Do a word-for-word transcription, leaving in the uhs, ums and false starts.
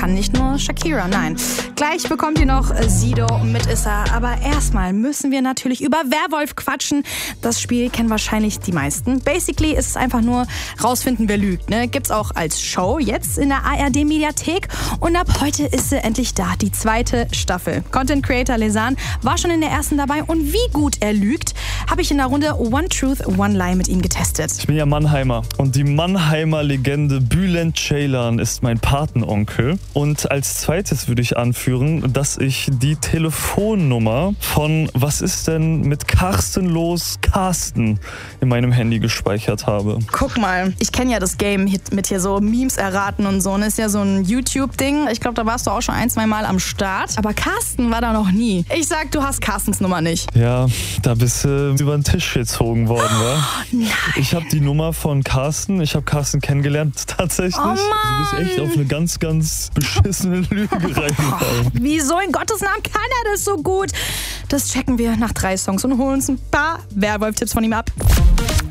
kann nicht nur Shakira, nein. Gleich bekommt ihr noch Sido mit Issa. Aber erstmal müssen wir natürlich über Werwolf quatschen. Das Spiel kennen wahrscheinlich die meisten. Basically ist es einfach nur rausfinden, wer lügt. Ne? Gibt's auch als Show jetzt in der A R D-Mediathek. Und ab heute ist sie endlich da, die zweite Staffel. Content Creator Lesan war schon in der ersten dabei. Und wie gut er lügt, habe ich in der Runde One Truth, One Lie mit ihm getestet. Ich bin ja Mannheimer und die Mannheimer Legende Bülent Ceylan ist mein Patenonkel. Und als zweites würde ich anführen, dass ich die Telefonnummer von Was ist denn mit Carsten los, Carsten in meinem Handy gespeichert habe. Guck mal, ich kenne ja das Game mit hier so Memes erraten und so. Und ist ja so ein YouTube-Ding. Ich glaube, da warst du auch schon ein, zwei Mal am Start. Aber Carsten war da noch nie. Ich sag, du hast Carstens Nummer nicht. Ja, da bist du über den Tisch gezogen worden, wa? Oh, nein. Ich habe die Nummer von Carsten, ich habe Carsten kennengelernt tatsächlich. Oh Mann. Also du bist echt auf eine ganz, ganz beschissene Lüge reingefallen. Wieso in Gottes Namen kann er das so gut? Das checken wir nach drei Songs und holen uns ein paar Werwolf-Tipps von ihm ab.